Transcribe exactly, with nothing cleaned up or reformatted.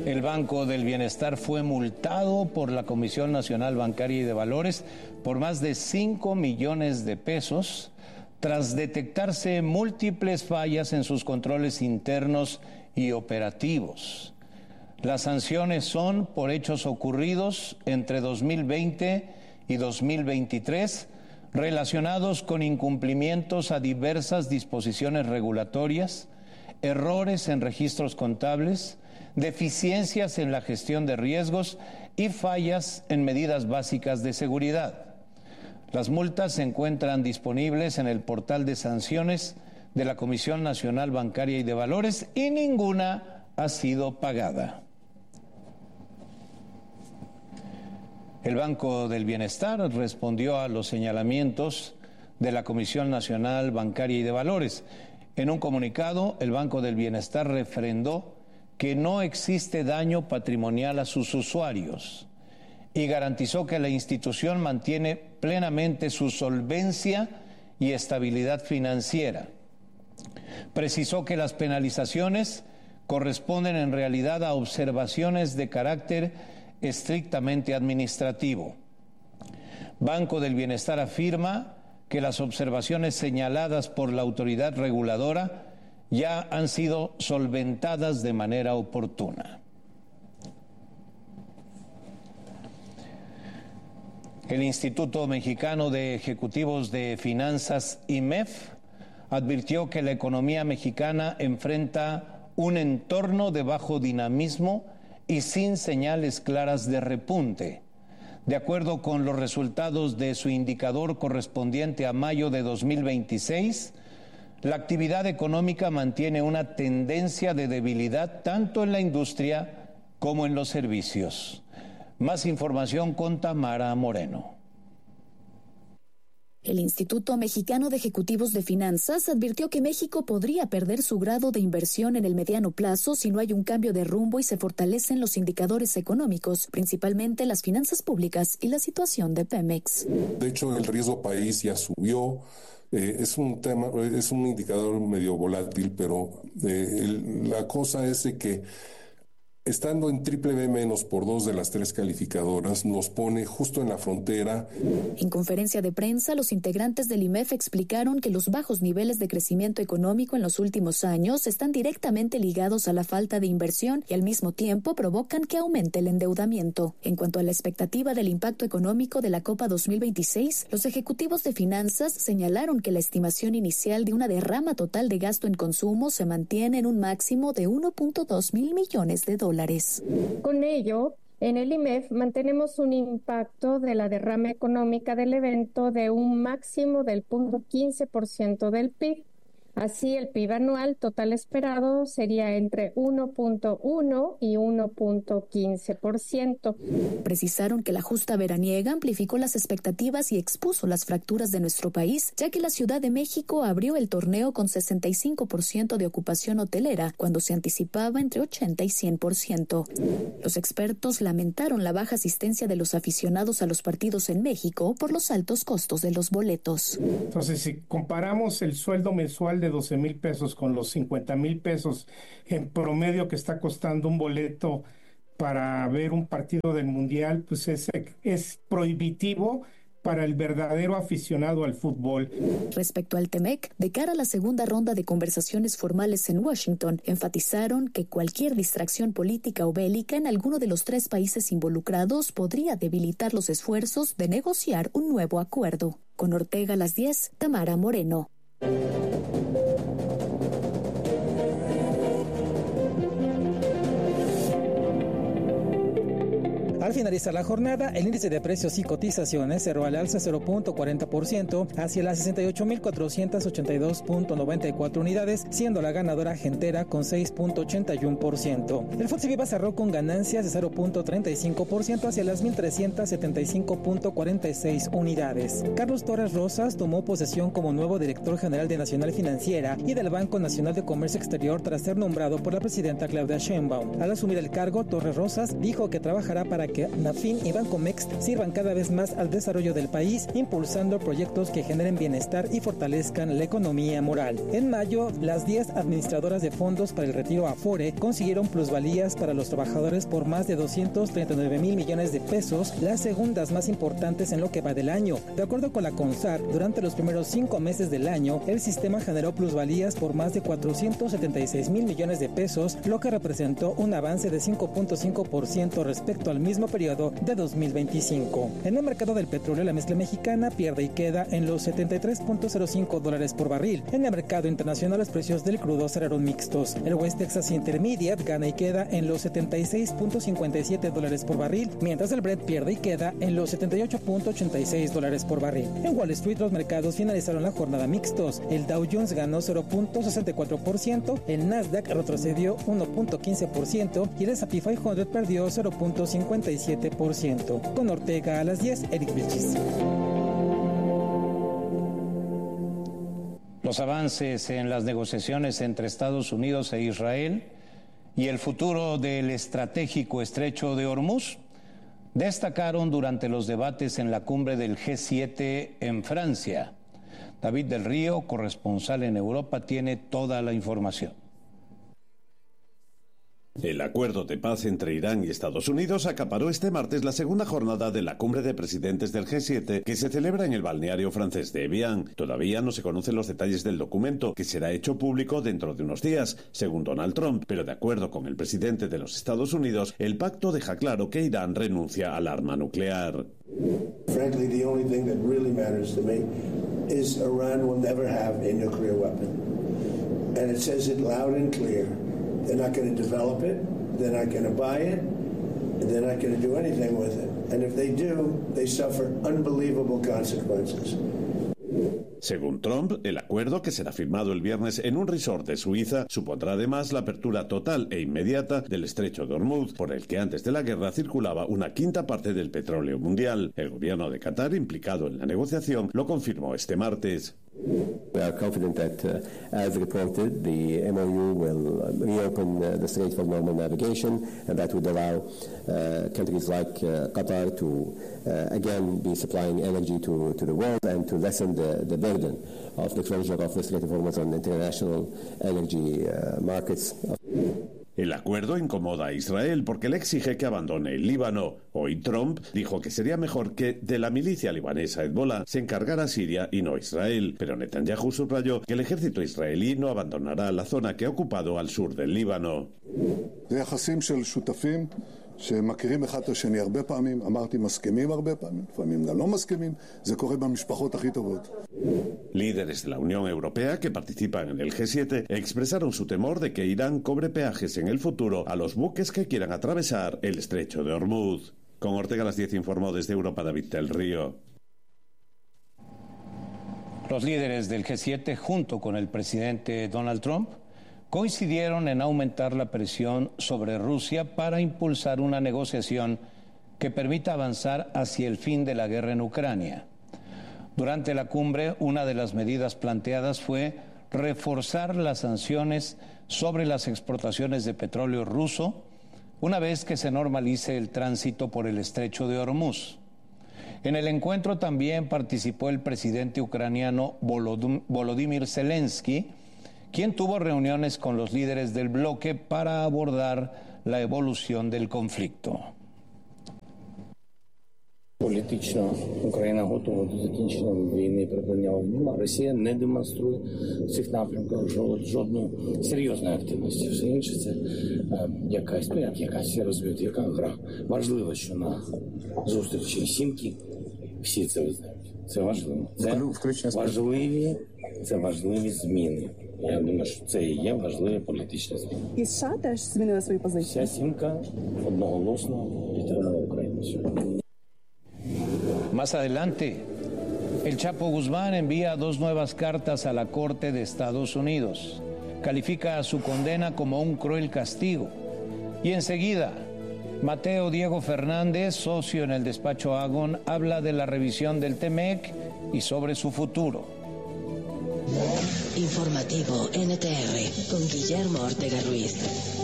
El Banco del Bienestar fue multado por la Comisión Nacional Bancaria y de Valores por más de cinco millones de pesos tras detectarse múltiples fallas en sus controles internos y operativos. Las sanciones son por hechos ocurridos entre dos mil veinte y dos mil veintitrés relacionados con incumplimientos a diversas disposiciones regulatorias, errores en registros contables, deficiencias en la gestión de riesgos y fallas en medidas básicas de seguridad. Las multas se encuentran disponibles en el portal de sanciones de la Comisión Nacional Bancaria y de Valores y ninguna ha sido pagada. El Banco del Bienestar respondió a los señalamientos de la Comisión Nacional Bancaria y de Valores. En un comunicado, el Banco del Bienestar refrendó que no existe daño patrimonial a sus usuarios y garantizó que la institución mantiene plenamente su solvencia y estabilidad financiera. Precisó que las penalizaciones corresponden en realidad a observaciones de carácter estrictamente administrativo. Banco del Bienestar afirma que las observaciones señaladas por la autoridad reguladora ya han sido solventadas de manera oportuna. El Instituto Mexicano de Ejecutivos de Finanzas, I M E F, advirtió que la economía mexicana enfrenta un entorno de bajo dinamismo y sin señales claras de repunte. De acuerdo con los resultados de su indicador correspondiente a mayo de dos mil veintiséis, la actividad económica mantiene una tendencia de debilidad tanto en la industria como en los servicios. Más información con Tamara Moreno. El Instituto Mexicano de Ejecutivos de Finanzas advirtió que México podría perder su grado de inversión en el mediano plazo si no hay un cambio de rumbo y se fortalecen los indicadores económicos, principalmente las finanzas públicas y la situación de Pemex. De hecho, el riesgo país ya subió. Eh, es un tema, es un indicador medio volátil, pero eh, el, la cosa es de que estando en triple B menos por dos de las tres calificadoras, nos pone justo en la frontera. En conferencia de prensa, los integrantes del I M E F explicaron que los bajos niveles de crecimiento económico en los últimos años están directamente ligados a la falta de inversión y al mismo tiempo provocan que aumente el endeudamiento. En cuanto a la expectativa del impacto económico de la Copa dos mil veintiséis, los ejecutivos de finanzas señalaron que la estimación inicial de una derrama total de gasto en consumo se mantiene en un máximo de uno punto dos mil millones de dólares. Con ello, en el I M E F mantenemos un impacto de la derrama económica del evento de un máximo del cero punto quince por ciento del P I B. Así, el P I B anual total esperado sería entre uno punto uno y uno punto quince por ciento. Precisaron que la justa veraniega amplificó las expectativas y expuso las fracturas de nuestro país, ya que la Ciudad de México abrió el torneo con sesenta y cinco por ciento de ocupación hotelera, cuando se anticipaba entre ochenta y cien por ciento. Los expertos lamentaron la baja asistencia de los aficionados a los partidos en México por los altos costos de los boletos. Entonces, si comparamos el sueldo mensual de doce mil pesos con los cincuenta mil pesos en promedio que está costando un boleto para ver un partido del Mundial, pues es, es prohibitivo para el verdadero aficionado al fútbol. Respecto al TEMEC, de cara a la segunda ronda de conversaciones formales en Washington, enfatizaron que cualquier distracción política o bélica en alguno de los tres países involucrados podría debilitar los esfuerzos de negociar un nuevo acuerdo. Con Ortega a las diez, Tamara Moreno. Al finalizar la jornada, el índice de precios y cotizaciones cerró al alza cero punto cuarenta por ciento hacia las sesenta y ocho mil cuatrocientos ochenta y dos punto noventa y cuatro unidades, siendo la ganadora Gentera con seis punto ochenta y uno por ciento. El F T S E Viva cerró con ganancias de cero punto treinta y cinco por ciento hacia las mil trescientos setenta y cinco punto cuarenta y seis unidades. Carlos Torres Rosas tomó posesión como nuevo director general de Nacional Financiera y del Banco Nacional de Comercio Exterior tras ser nombrado por la presidenta Claudia Sheinbaum. Al asumir el cargo, Torres Rosas dijo que trabajará para que que Nafin y Bancomext sirvan cada vez más al desarrollo del país, impulsando proyectos que generen bienestar y fortalezcan la economía moral. En mayo, las diez administradoras de fondos para el retiro Afore consiguieron plusvalías para los trabajadores por más de doscientos treinta y nueve mil millones de pesos, las segundas más importantes en lo que va del año. De acuerdo con la CONSAR, durante los primeros cinco meses del año, el sistema generó plusvalías por más de cuatrocientos setenta y seis mil millones de pesos, lo que representó un avance de cinco punto cinco por ciento respecto al mismo periodo de dos mil veinticinco. En el mercado del petróleo, la mezcla mexicana pierde y queda en los setenta y tres punto cero cinco dólares por barril. En el mercado internacional, los precios del crudo cerraron mixtos. El West Texas Intermediate gana y queda en los setenta y seis punto cincuenta y siete dólares por barril, mientras el Brent pierde y queda en los setenta y ocho punto ochenta y seis dólares por barril. En Wall Street, los mercados finalizaron la jornada mixtos. El Dow Jones ganó cero punto sesenta y cuatro por ciento, el Nasdaq retrocedió uno punto quince por ciento y el ese and pe quinientos perdió cero punto cincuenta y siete por ciento. Con Ortega a las diez, Eric Vilchis. Los avances en las negociaciones entre Estados Unidos e Israel y el futuro del estratégico estrecho de Hormuz destacaron durante los debates en la cumbre del G siete en Francia. David del Río, corresponsal en Europa, tiene toda la información. El acuerdo de paz entre Irán y Estados Unidos acaparó este martes la segunda jornada de la cumbre de presidentes del G siete que se celebra en el balneario francés de Evian. Todavía no se conocen los detalles del documento, que será hecho público dentro de unos días, según Donald Trump, pero de acuerdo con el presidente de los Estados Unidos, el pacto deja claro que Irán renuncia al arma nuclear. Frankly, the only thing that really matters to me is Iran will never have a nuclear weapon. And it says it loud and clear. They're not going to develop it, they're not going to buy it, and they're not going to do anything with it. And if they do, they suffer unbelievable consequences. Según Trump, el acuerdo, que será firmado el viernes en un resort de Suiza, supondrá además la apertura total e inmediata del estrecho de Hormuz, por el que antes de la guerra circulaba una quinta parte del petróleo mundial. El gobierno de Qatar, implicado en la negociación, lo confirmó este martes. We are confident that, uh, as reported, the M O U will uh, reopen uh, the Strait for normal navigation, and that would allow uh, countries like uh, Qatar to uh, again be supplying energy to, to the world and to lessen the, the burden of the closure of the Strait of Hormuz on international energy uh, markets. El acuerdo incomoda a Israel porque le exige que abandone el Líbano. Hoy Trump dijo que sería mejor que de la milicia libanesa Hezbollah se encargara Siria y no Israel. Pero Netanyahu subrayó que el ejército israelí no abandonará la zona que ha ocupado al sur del Líbano. שמכירים אחד את השני הרבה פעמים, אמרתי מסכימים הרבה פעמים, לפעמים גם לא מסכימים, זה קורה במשפחות הכי טובות. Líderes de la Unión Europea que participan en el G siete expresaron su temor de que Irán cobre peajes en el futuro a los buques que quieran atravesar el estrecho de Hormuz. Con Ortega a las diez informó desde Europa David del Río. Los líderes del G siete, junto con el presidente Donald Trump, coincidieron en aumentar la presión sobre Rusia para impulsar una negociación que permita avanzar hacia el fin de la guerra en Ucrania. Durante la cumbre, una de las medidas planteadas fue reforzar las sanciones sobre las exportaciones de petróleo ruso una vez que se normalice el tránsito por el estrecho de Hormuz. En el encuentro también participó el presidente ucraniano Volodymyr Zelensky, quien tuvo reuniones con los líderes del bloque para abordar la evolución del conflicto. Політично Україна готова до закінчення війни і припинення вогню, а Росія не демонструє в цих напрямках жодної серйозної активності. Все інше це е, якась, ну як якась, всі розуміють, яка гра. Важливо, що на зустрічі сімки всі це визнають. Це важливо. Це важливі, це важливі зміни. Я думаю, що це і є важливі політичні зміни. І США теж змінили свої позиції? Вся сімка одноголосно підтримала Україну сьогодні. Más adelante, el Chapo Guzmán envía dos nuevas cartas a la Corte de Estados Unidos. Califica a su condena como un cruel castigo. Y enseguida, Mateo Diego Fernández, socio en el despacho Agon, habla de la revisión del T-MEC y sobre su futuro. Informativo N T R con Guillermo Ortega Ruiz.